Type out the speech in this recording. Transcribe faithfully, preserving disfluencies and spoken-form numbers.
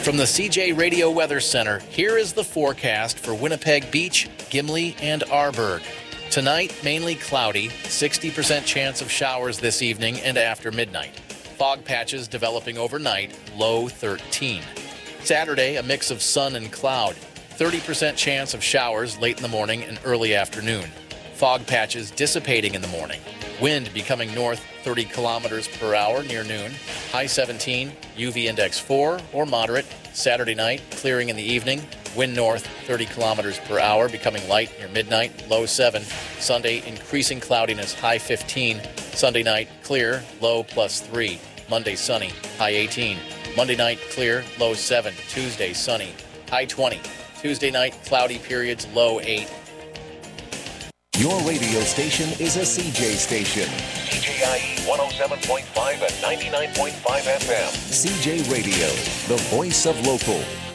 From the C J Radio Weather Center, here is the forecast for Winnipeg Beach, Gimli, and Arborg. Tonight, mainly cloudy, sixty percent chance of showers this evening and after midnight. Fog patches developing overnight, low thirteen. Saturday, a mix of sun and cloud, thirty percent chance of showers late in the morning and early afternoon. Fog patches dissipating in the morning. Wind becoming north thirty kilometers per hour near noon. High seventeen, U V index four or moderate. Saturday night, clearing in the evening. Wind north thirty kilometers per hour, becoming light near midnight, low seven. Sunday, increasing cloudiness, high fifteen. Sunday night, clear, low plus three. Monday, sunny, high eighteen. Monday night, clear, low seven. Tuesday, sunny, high twenty. Tuesday night, cloudy periods, low eight. Your radio station is a C J station. C J I E one oh seven point five and ninety-nine point five F M. C J Radio, the voice of local.